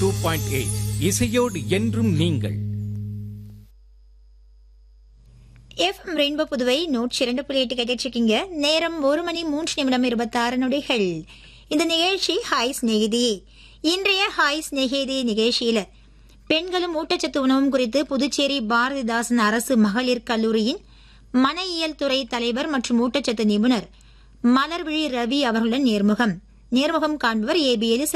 102.8 இசையோடு என்றும் நீங்கள். எஃப்எம் ரெயின்போ புதுவை 102.8 கேட்டுட்டு இருக்கீங்க. நேரம் 1:03:26. இந்த நிகழ்ச்சி ஹாய் ஸ்நேகிதியே. இன்றைய ஹாய் ஸ்நேகிதியே நிகழ்ச்சியில பெண்களும் ஊட்டச்சத்து உணவும் குறித்து புதுச்சேரி பாரதிதாசன் அரசு மகளிர் கல்லூரியின் மன இயல் துறை தலைவர் மற்றும் ஊட்டச்சத்து நிபுணர் மலர்விழி ரவி அவர்களுடன் நேர்முகம் காண்பவர் ஏபிஎல்